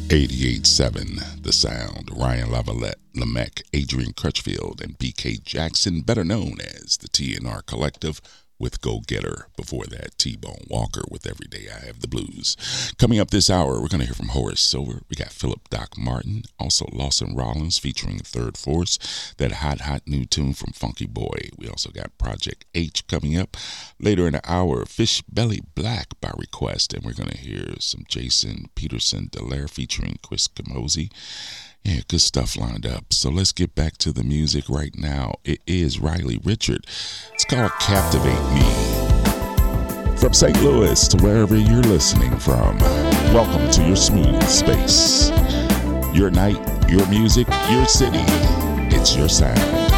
88.7 The Sound. Ryan Lavalette, Lamech, Adrian Crutchfield, and BK Jackson, better known as the TNR Collective, with Go Getter. Before that, T-Bone Walker with Every Day I Have the Blues. Coming up this hour, we're going to hear from Horace Silver. We got Philip Doc Martin, also Lawson Rollins featuring Third Force, that hot new tune from Funky Boy. We also got Project H coming up later in the hour, Fish Belly Black by request, and we're going to hear some Jason Peterson Delaire featuring Chris Camozzi. Yeah, good stuff lined up. So let's get back to the music right now. It is Riley Richard. It's called Captivate Me. From St. Louis to wherever you're listening from, welcome to your smooth space. Your night, your music, your city. It's your sound.